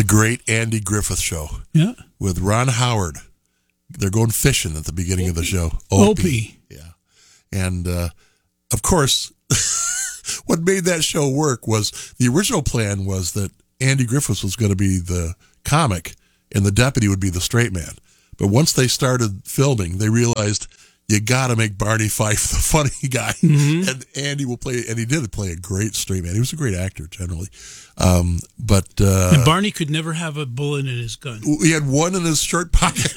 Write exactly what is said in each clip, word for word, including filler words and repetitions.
the great Andy Griffith Show. Yeah. With Ron Howard. They're going fishing at the beginning Opie. of the show. Opie. Opie. Yeah. And, uh, of course, what made that show work was the original plan was that Andy Griffith was going to be the comic and the deputy would be the straight man. But once they started filming, they realized you got to make Barney Fife the funny guy. Mm-hmm. And Andy will play, and he did play a great straight man. He was a great actor generally. Um, but uh, and Barney could never have a bullet in his gun. He had one in his shirt pocket.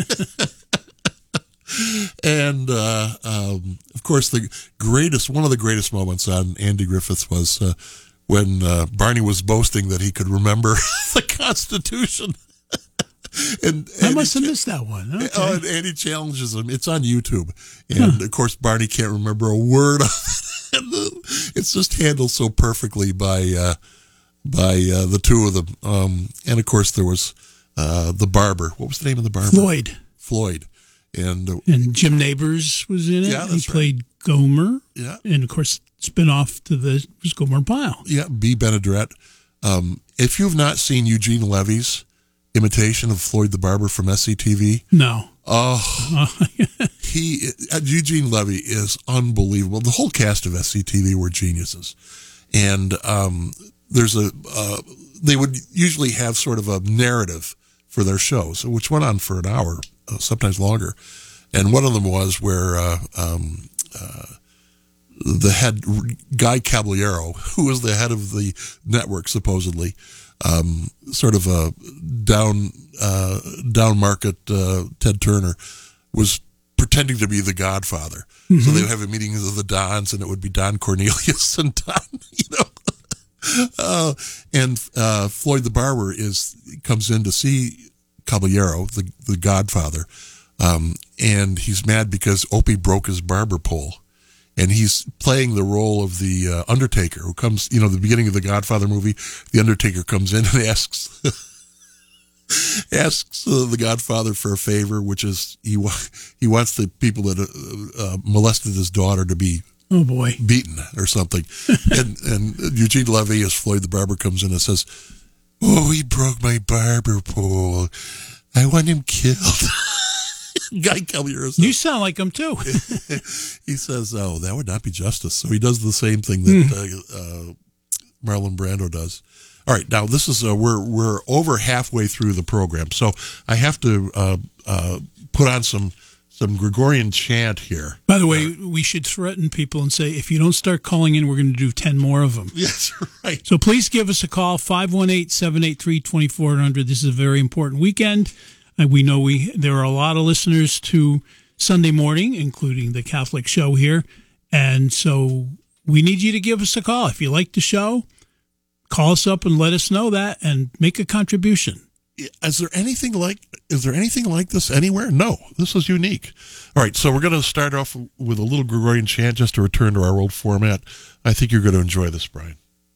And, uh, um, of course, the greatest, one of the greatest moments on Andy Griffith was uh, when uh, Barney was boasting that he could remember the Constitution. and I Andy must have cha- missed that one. Okay. Oh, and Andy challenges him. It's on YouTube. And, huh. of course, Barney can't remember a word of it. And the, it's just handled so perfectly by uh, by uh, the two of them. Um, and, of course, there was uh, the barber. What was the name of the barber? Floyd. Floyd. And, uh, and Jim Neighbors was in it. Yeah, that's he played right. Gomer. Yeah. And, of course, spin-off to the was Gomer Pyle. Yeah, B. Benaderet. Um, if you've not seen Eugene Levy's imitation of Floyd the Barber from S C T V. No. Oh, he uh, Eugene Levy is unbelievable. The whole cast of S C T V were geniuses. And um, there's a, uh, they would usually have sort of a narrative for their shows, which went on for an hour. Uh, sometimes longer, and one of them was where uh, um, uh, the head Guy Caballero, who was the head of the network supposedly, um, sort of a down uh, down market uh, Ted Turner, was pretending to be the Godfather. Mm-hmm. So they would have a meeting of the Dons, and it would be Don Cornelius and Don, you know, uh, and uh, Floyd the Barber is comes in to see Caballero, the the Godfather, um, and he's mad because Opie broke his barber pole, and he's playing the role of the uh, Undertaker, who comes, you know, the beginning of the Godfather movie, the Undertaker comes in and asks asks uh, the Godfather for a favor, which is he wa- he wants the people that uh, uh, molested his daughter to be oh boy beaten or something, and and Eugene Levy as Floyd the Barber comes in and says, "Oh, he broke my barber pole. I want him killed." Guy Caballero says, you sound like him too. He says, "Oh, that would not be justice." So he does the same thing that uh, uh, Marlon Brando does. All right, now this is uh, we're we're over halfway through the program, so I have to uh, uh, put on some some Gregorian chant here. By the way, uh, we should threaten people and say, if you don't start calling in, we're going to do ten more of them. Yes, right. So please give us a call, five one eight, seven eight three, two four zero zero. This is a very important weekend. And we know we there are a lot of listeners to Sunday morning, including the Catholic show here. And so we need you to give us a call. If you like the show, call us up and let us know that and make a contribution. Is there anything like is there anything like this anywhere? No, this is unique. All right, so we're going to start off with a little Gregorian chant just to return to our old format. I think you're going to enjoy this, Brian.